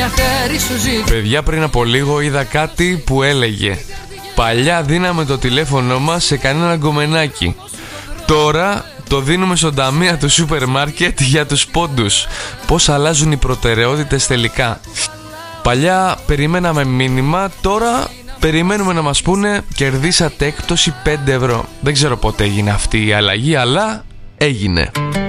χέρι σου ζητώ. Παιδιά, πριν από λίγο είδα κάτι που έλεγε: παλιά δίναμε το τηλέφωνο μας σε κανένα γκομενάκι. Τώρα το δίνουμε στον ταμεία του σούπερ μάρκετ για τους πόντους. Πώς αλλάζουν οι προτεραιότητες τελικά. Παλιά περιμέναμε μήνυμα, τώρα περιμένουμε να μας πούνε κερδίσατε έκπτωση 5 ευρώ. Δεν ξέρω πότε έγινε αυτή η αλλαγή, αλλά έγινε.